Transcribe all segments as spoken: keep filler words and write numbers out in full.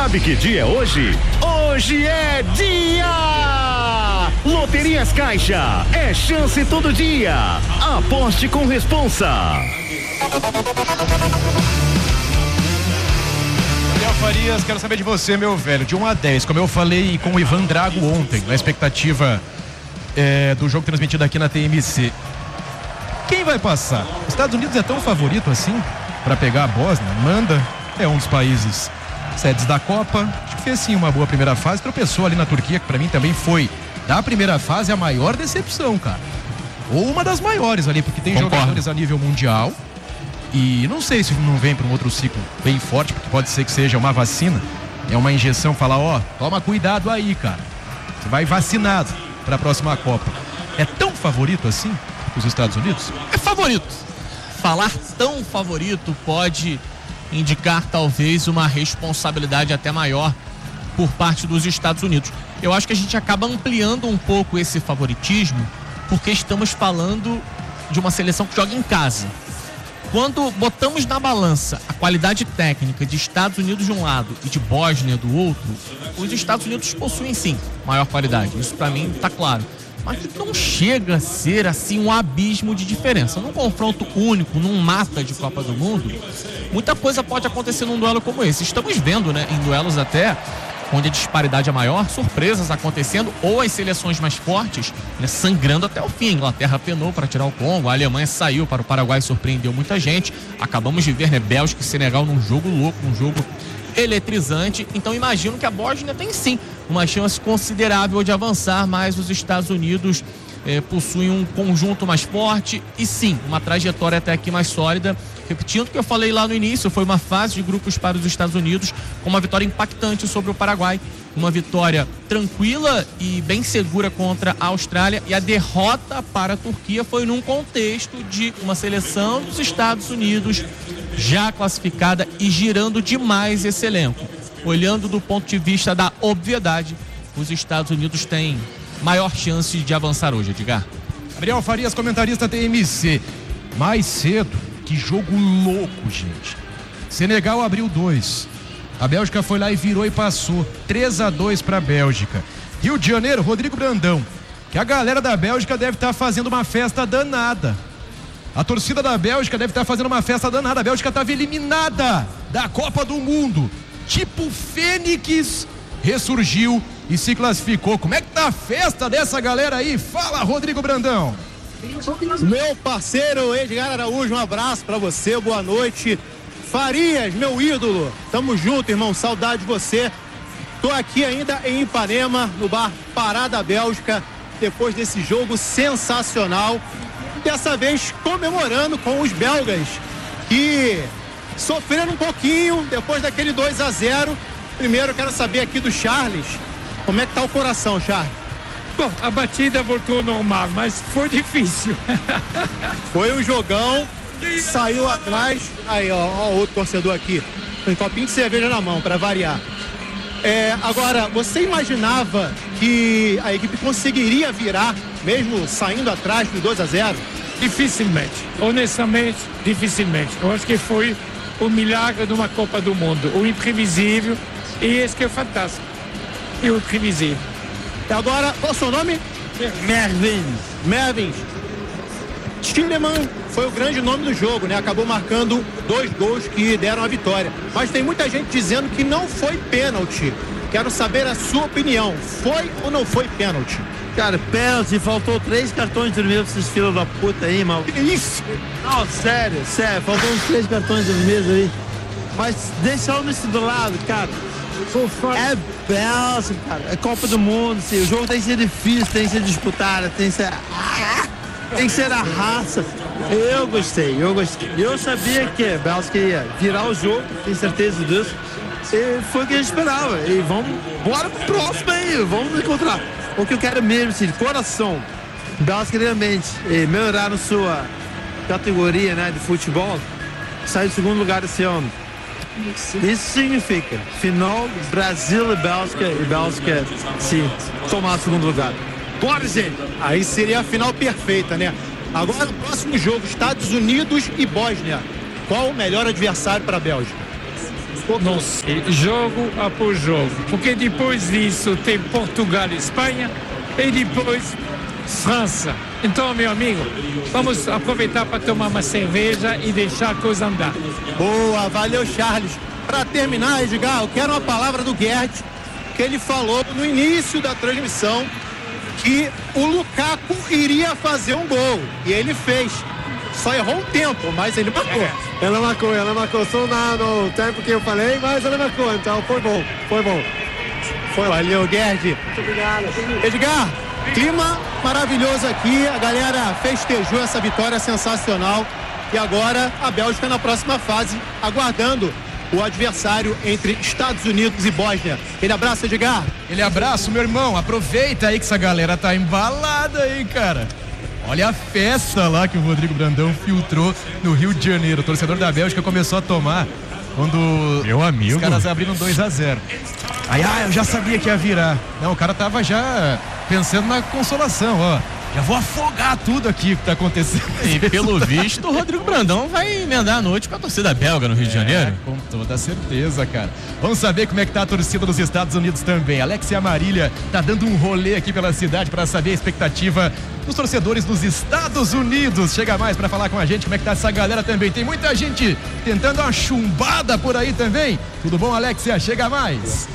Sabe que dia é hoje? Hoje é dia! Loterias Caixa, é chance todo dia. Aposte com responsa. Gabriel Farias, quero saber de você, meu velho, de um a dez, como eu falei com o Ivan Drago ontem, na expectativa é, do jogo transmitido aqui na T M C. Quem vai passar? Os Estados Unidos é tão favorito assim para pegar a Bósnia? Manda, é um dos países sedes da Copa, acho que fez sim uma boa primeira fase, tropeçou ali na Turquia, que pra mim também foi, da primeira fase, a maior decepção, cara. Ou uma das maiores ali, porque tem Concordo. jogadores a nível mundial, e não sei se não vem para um outro ciclo bem forte, porque pode ser que seja uma vacina, é uma injeção, falar, ó, toma cuidado aí, cara, você vai vacinado para a próxima Copa. É tão favorito assim os Estados Unidos? É favorito. Falar tão favorito pode indicar talvez uma responsabilidade até maior por parte dos Estados Unidos. Eu acho que a gente acaba ampliando um pouco esse favoritismo porque estamos falando de uma seleção que joga em casa. Quando botamos na balança a qualidade técnica de Estados Unidos de um lado e de Bósnia do outro, os Estados Unidos possuem sim maior qualidade. Isso para mim está claro. Mas não chega a ser assim um abismo de diferença. Num confronto único, num mata de Copa do Mundo, muita coisa pode acontecer num duelo como esse. Estamos vendo, né, em duelos até onde a disparidade é maior, surpresas acontecendo, ou as seleções mais fortes, né, sangrando até o fim. A Inglaterra penou para tirar o Congo, a Alemanha saiu para o Paraguai, surpreendeu muita gente. Acabamos de ver, né, Bélgica e Senegal num jogo louco, num jogo eletrizante. Então imagino que a Bósnia tem sim uma chance considerável de avançar, mas os Estados Unidos eh, possuem um conjunto mais forte e sim, uma trajetória até aqui mais sólida. Repetindo o que eu falei lá no início, foi uma fase de grupos para os Estados Unidos com uma vitória impactante sobre o Paraguai, uma vitória tranquila e bem segura contra a Austrália, e a derrota para a Turquia foi num contexto de uma seleção dos Estados Unidos já classificada e girando demais esse elenco. Olhando do ponto de vista da obviedade, os Estados Unidos têm maior chance de avançar hoje, Edgar. Gabriel Farias, comentarista T M C. Mais cedo, que jogo louco, gente. Senegal abriu dois. A Bélgica foi lá e virou e passou. três a dois para a Bélgica. Rio de Janeiro, Rodrigo Brandão. Que a galera da Bélgica deve estar fazendo uma festa danada. A torcida da Bélgica deve estar fazendo uma festa danada. A Bélgica estava eliminada da Copa do Mundo. Tipo Fênix, ressurgiu e se classificou. Como é que tá a festa dessa galera aí? Fala, Rodrigo Brandão. Meu parceiro Edgar Araújo, um abraço pra você, boa noite. Farias, meu ídolo, tamo junto, irmão, saudade de você. Tô aqui ainda em Ipanema, no bar Pará da Bélgica, depois desse jogo sensacional. Dessa vez comemorando com os belgas, que sofreram um pouquinho depois daquele dois a zero. Primeiro eu quero saber aqui do Charles, como é que tá o coração, Charles? Bom, a batida voltou normal, mas foi difícil. Foi um jogão, saiu atrás. Aí, ó, ó, outro torcedor aqui, com um copinho de cerveja na mão, para variar. É, agora, você imaginava que a equipe conseguiria virar, mesmo saindo atrás do dois a zero? Dificilmente, honestamente, dificilmente. Eu acho que foi o milagre de uma Copa do Mundo, o imprevisível, e esse que é fantástico. E o imprevisível. E agora, qual é o seu nome? Mervin. Mervin. Tielemans foi o grande nome do jogo, né? Acabou marcando dois gols que deram a vitória. Mas tem muita gente dizendo que não foi pênalti. Quero saber a sua opinião. Foi ou não foi pênalti? Cara, pênalti, faltou três cartões vermelhos pra esses filhos da puta aí, mal. Que isso? Não, sério, sério, faltou uns três cartões vermelhos aí. Mas deixa o nesse do lado, cara. É Bélgica, cara. É Copa do Mundo, sim. O jogo tem que ser difícil, tem que ser disputado, tem que ser. Tem que ser a raça. Eu gostei, eu gostei. Eu sabia que a Bélgica ia virar o jogo, tenho certeza disso. E foi o que a gente esperava. E vamos, bora pro próximo aí, vamos nos encontrar. O que eu quero mesmo, assim, de coração, Bélgica realmente melhorar na sua categoria, né, de futebol, sair do segundo lugar esse ano. Isso significa final Brasil e Bélgica, e Bélgica se tomar o segundo lugar. Bora, gente! Aí seria a final perfeita, né? Agora o próximo jogo, Estados Unidos e Bósnia. Qual o melhor adversário para a Bélgica? Não sei, jogo após jogo. Porque depois disso tem Portugal e Espanha e depois França. Então, meu amigo, vamos aproveitar para tomar uma cerveja e deixar a coisa andar. Boa, valeu, Charles. Para terminar, Edgar, eu quero uma palavra do Gerd, que ele falou no início da transmissão que o Lukaku iria fazer um gol. E ele fez. Só errou um tempo, mas ele marcou. É, ela marcou, ela marcou só no tempo que eu falei, mas ela marcou, então foi bom, foi bom. Foi, valeu, Gerd. Muito obrigado. Edgar, clima maravilhoso aqui, a galera festejou essa vitória sensacional e agora a Bélgica na próxima fase, aguardando o adversário entre Estados Unidos e Bósnia. Aquele abraço, Edgar. Aquele abraço, meu irmão. Aproveita aí que essa galera tá embalada aí, cara. Olha a festa lá que o Rodrigo Brandão filtrou no Rio de Janeiro. O torcedor da Bélgica começou a tomar quando meu amigo, os caras abriram dois a zero. Aí, ah, eu já sabia que ia virar. Não, o cara tava já pensando na consolação, ó. Já vou afogar tudo aqui que tá acontecendo. E pelo visto, o Rodrigo Brandão vai emendar a noite com a torcida belga no Rio de Janeiro. É, com toda certeza, cara. Vamos saber como é que tá a torcida dos Estados Unidos também. Alexia Marília tá dando um rolê aqui pela cidade para saber a expectativa dos torcedores dos Estados Unidos. Chega mais para falar com a gente como é que tá essa galera também. Tem muita gente tentando uma chumbada por aí também. Tudo bom, Alexia? Chega mais.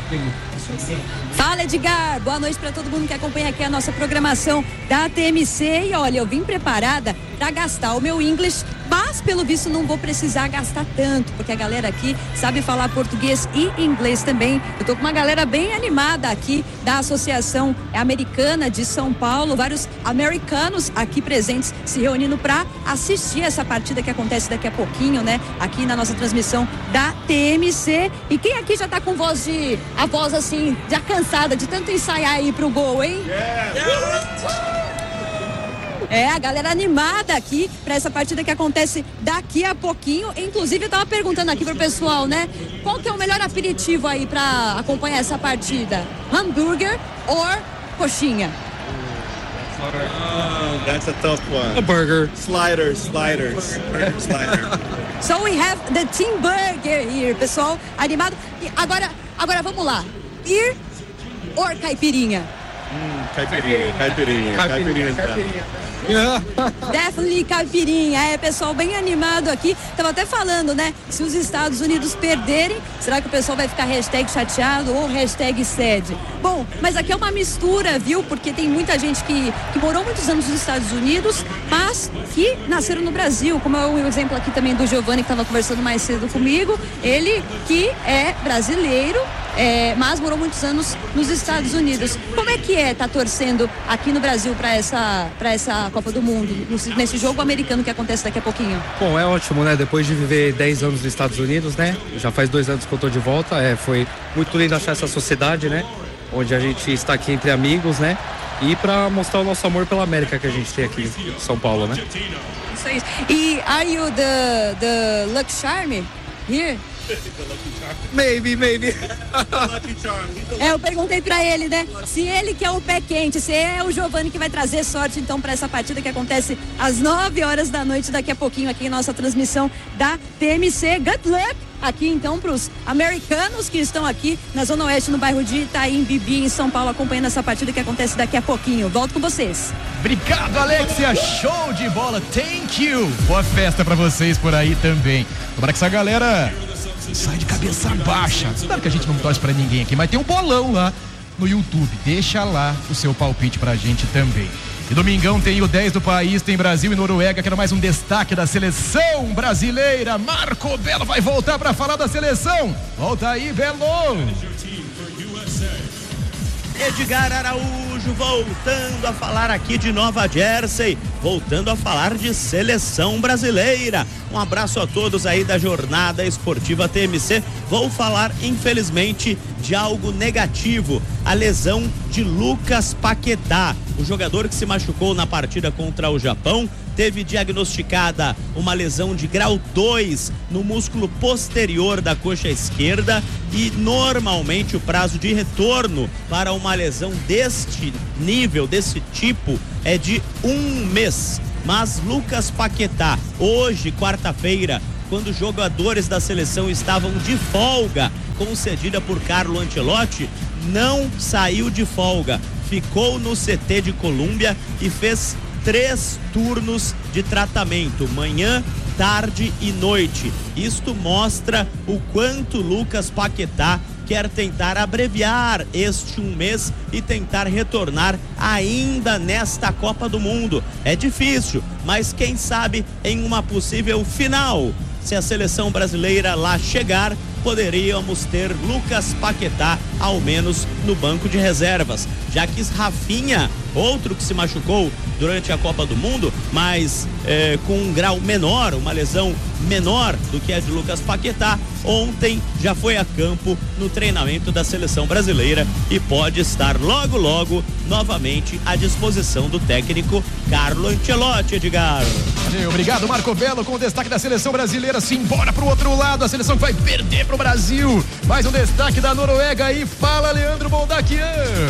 Fala, Edgar. Boa noite para todo mundo que acompanha aqui a nossa programação da T M C. E olha, eu vim preparada para gastar o meu inglês, mas pelo visto não vou precisar gastar tanto, porque a galera aqui sabe falar português e inglês também. Eu tô com uma galera bem animada aqui da Associação Americana de São Paulo, vários americanos aqui presentes se reunindo para assistir essa partida que acontece daqui a pouquinho, né? Aqui na nossa transmissão da T M C. E quem aqui já tá com voz de a voz assim, já cansada de tanto ensaiar aí pro gol, hein? É, a galera animada aqui para essa partida que acontece daqui a pouquinho. Inclusive, eu tava perguntando aqui pro pessoal, né? Qual que é o melhor aperitivo aí para acompanhar essa partida? Hambúrguer ou coxinha? Oh, that's a tough one. A burger. Sliders, sliders. Burger, slider. So we have the Team Burger here, pessoal, animado. E agora, agora vamos lá. Beer ou caipirinha? Hum, caipirinha, caipirinha, caipirinha. caipirinha. Definitely caipirinha, é, pessoal bem animado aqui. Tava até falando, né? Se os Estados Unidos perderem, será que o pessoal vai ficar hashtag chateado ou hashtag sad? Bom, mas aqui é uma mistura, viu? Porque tem muita gente que, que morou muitos anos nos Estados Unidos, mas que nasceram no Brasil, como é o exemplo aqui também do Giovanni, que estava conversando mais cedo comigo. Ele que é brasileiro, é, mas morou muitos anos nos Estados Unidos. Como é que é estar tá torcendo aqui no Brasil para essa, para essa Copa do Mundo, nesse jogo americano que acontece daqui a pouquinho? Bom, é ótimo, né? Depois de viver dez anos nos Estados Unidos, né? Já faz dois anos que eu tô de volta. É, foi muito lindo achar essa sociedade, né? Onde a gente está aqui entre amigos, né? E para mostrar o nosso amor pela América que a gente tem aqui em São Paulo, né? Isso aí. E are you the, the Lucky Charm here? Maybe, maybe. É, eu perguntei pra ele, né? Se ele que é o pé quente, se é o Giovanni que vai trazer sorte, então, pra essa partida que acontece às nove horas da noite, daqui a pouquinho, aqui em nossa transmissão da T M C. Good luck! Aqui, então, pros americanos que estão aqui na Zona Oeste, no bairro de Itaim Bibi, em São Paulo, acompanhando essa partida que acontece daqui a pouquinho. Volto com vocês. Obrigado, Alexia. Show de bola. Thank you. Boa festa pra vocês por aí também. Tomara que essa galera sai de cabeça baixa. Claro que a gente não torce pra ninguém aqui, mas tem um bolão lá no YouTube. Deixa lá o seu palpite pra gente também. E domingão tem o dez do país, tem Brasil e Noruega. Quero mais um destaque da seleção brasileira. Marco Belo vai voltar pra falar da seleção. Volta aí, Belo. Edgar Araújo voltando a falar aqui de Nova Jersey, voltando a falar de seleção brasileira. Um abraço a todos aí da Jornada Esportiva T M C. Vou falar, infelizmente, de algo negativo, a lesão de Lucas Paquetá, o jogador que se machucou na partida contra o Japão. Teve diagnosticada uma lesão de grau dois no músculo posterior da coxa esquerda e normalmente o prazo de retorno para uma lesão deste nível, desse tipo, é de um mês. Mas Lucas Paquetá, hoje, quarta-feira, quando os jogadores da seleção estavam de folga, concedida por Carlo Ancelotti, não saiu de folga, ficou no C T de Colômbia e fez três turnos de tratamento, manhã, tarde e noite. Isto mostra o quanto Lucas Paquetá quer tentar abreviar este um mês e tentar retornar ainda nesta Copa do Mundo. É difícil, mas quem sabe em uma possível final, se a seleção brasileira lá chegar, poderíamos ter Lucas Paquetá ao menos no banco de reservas, já que Rafinha, outro que se machucou durante a Copa do Mundo, mas é, com um grau menor, uma lesão menor do que a de Lucas Paquetá, ontem já foi a campo no treinamento da seleção brasileira e pode estar logo logo novamente à disposição do técnico Carlo Ancelotti, Edgar. Valeu, obrigado Marco Belo com o destaque da seleção brasileira. Simbora pro outro lado, a seleção que vai perder pro Brasil. Mais um destaque da Noruega aí, fala Leandro Boldaquian.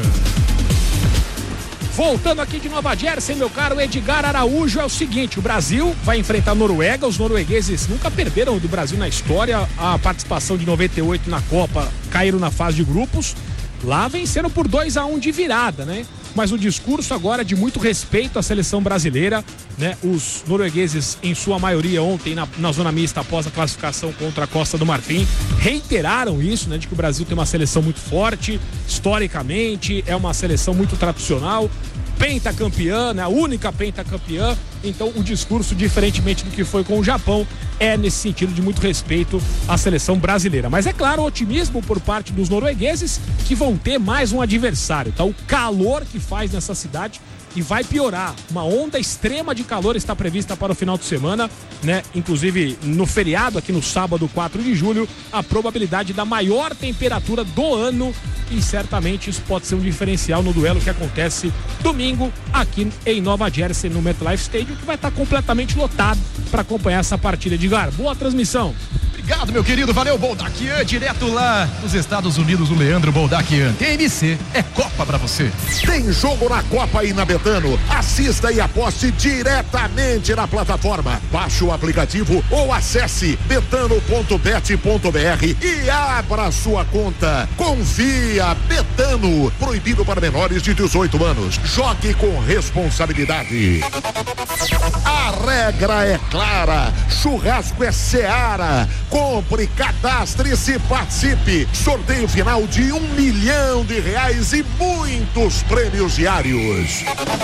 Voltando aqui de Nova Jersey, meu caro Edgar Araújo, é o seguinte, o Brasil vai enfrentar a Noruega, os noruegueses nunca perderam do Brasil na história, a participação de noventa e oito na Copa, caíram na fase de grupos, lá venceram por dois a um de virada, né? Mas o discurso agora de muito respeito à seleção brasileira, né? Os noruegueses, em sua maioria, ontem na, na zona mista, após a classificação contra a Costa do Marfim, reiteraram isso, né? De que o Brasil tem uma seleção muito forte, historicamente, é uma seleção muito tradicional, pentacampeã, né? A única pentacampeã. Então o discurso, diferentemente do que foi com o Japão, é nesse sentido de muito respeito à seleção brasileira. Mas é claro, o otimismo por parte dos noruegueses que vão ter mais um adversário, tá? O calor que faz nessa cidade e vai piorar. Uma onda extrema de calor está prevista para o final de semana, né? Inclusive no feriado aqui no sábado, quatro de julho, a probabilidade da maior temperatura do ano e certamente isso pode ser um diferencial no duelo que acontece domingo aqui em Nova Jersey, no MetLife Stadium, que vai estar completamente lotado para acompanhar essa partida. Edgar, boa transmissão. Obrigado, meu querido, valeu, Boldaquian, direto lá dos Estados Unidos, o Leandro Boldaquian. T M C é Copa pra você. Tem jogo na Copa aí na Betano. Assista e aposte diretamente na plataforma. Baixe o aplicativo ou acesse betano ponto bet ponto br e abra sua conta. Confia, Betano. Proibido para menores de dezoito anos. Jogue com responsabilidade. A regra é clara. Churrasco é Seara. Compre, cadastre-se e participe. Sorteio final de um milhão de reais e muitos prêmios diários.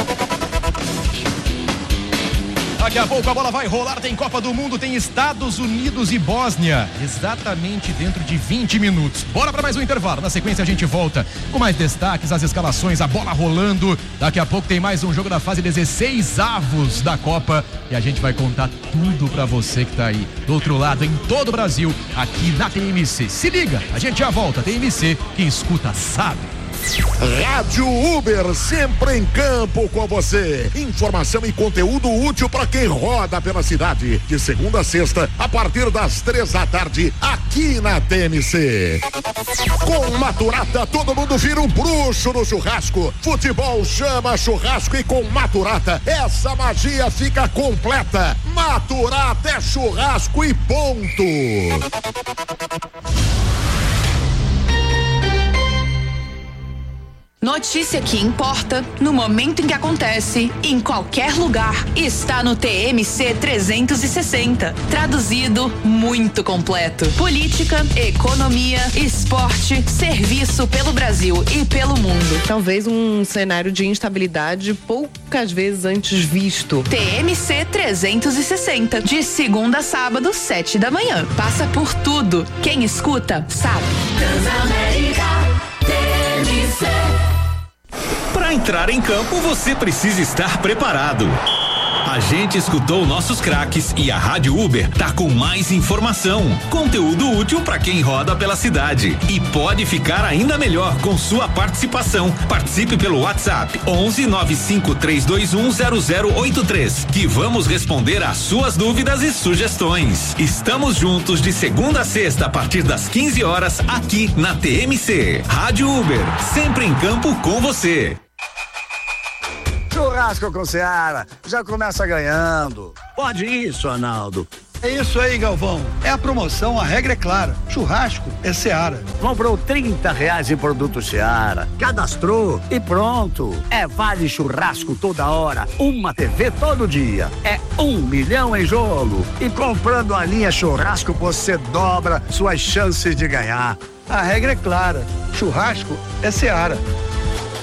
Daqui a pouco a bola vai rolar, tem Copa do Mundo, tem Estados Unidos e Bósnia, exatamente dentro de vinte minutos. Bora para mais um intervalo, na sequência a gente volta com mais destaques, as escalações, a bola rolando. Daqui a pouco tem mais um jogo da fase dezesseis avos da Copa e a gente vai contar tudo para você que tá aí do outro lado, em todo o Brasil, aqui na T M C. Se liga, a gente já volta, T M C, quem escuta sabe. Rádio Uber, sempre em campo com você. Informação e conteúdo útil para quem roda pela cidade. De segunda a sexta, a partir das três da tarde, aqui na T M C. Com Maturata, todo mundo vira um bruxo no churrasco. Futebol chama churrasco e com Maturata, essa magia fica completa. Maturata é churrasco e ponto. Notícia que importa, no momento em que acontece, em qualquer lugar, está no T M C trezentos e sessenta. Traduzido, muito completo. Política, economia, esporte, serviço pelo Brasil e pelo mundo. Talvez um cenário de instabilidade poucas vezes antes visto. T M C trezentos e sessenta, de segunda a sábado, sete da manhã. Passa por tudo. Quem escuta, sabe. Transamérica, T M C. Para entrar em campo, você precisa estar preparado. A gente escutou nossos craques e a Rádio Uber tá com mais informação, conteúdo útil para quem roda pela cidade e pode ficar ainda melhor com sua participação. Participe pelo WhatsApp onze nove cinco três dois um zero zero oito três que vamos responder às suas dúvidas e sugestões. Estamos juntos de segunda a sexta a partir das quinze horas aqui na T M C. Rádio Uber, sempre em campo com você. Churrasco com Seara, já começa ganhando. Pode isso, Arnaldo. É isso aí, Galvão. É a promoção, a regra é clara. Churrasco é Seara. Comprou trinta reais em produto Seara, cadastrou e pronto. É vale churrasco toda hora, uma T V todo dia. É um milhão em jogo. E comprando a linha churrasco, você dobra suas chances de ganhar. A regra é clara. Churrasco é Seara.